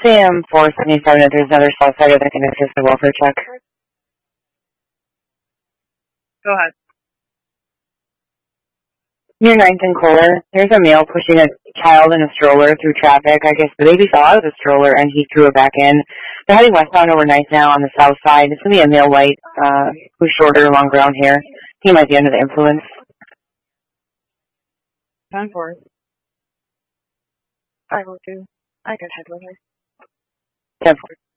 Sam 477, if there's another south sider that can assist the welfare check. Go ahead. Near 9th and Kohler, there's a male pushing a child in a stroller through traffic. I guess the baby fell out of the stroller and he threw it back in. They're heading westbound over Nice now on the south side. It's going to be a male white who's shorter, long brown hair. He might be under the influence. 10-4. 502. I could head with her. 10-4.